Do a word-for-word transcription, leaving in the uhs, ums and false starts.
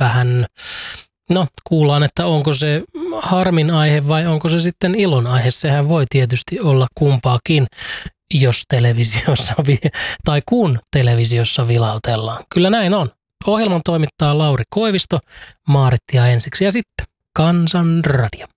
vähän, no kuullaan, että onko se harmin aihe vai onko se sitten ilon aihe. Sehän voi tietysti olla kumpaakin, jos televisiossa tai kun televisiossa vilautellaan. Kyllä näin on. Ohjelman toimittaa Lauri Koivisto, Maarittia ensiksi ja sitten Kansanradio.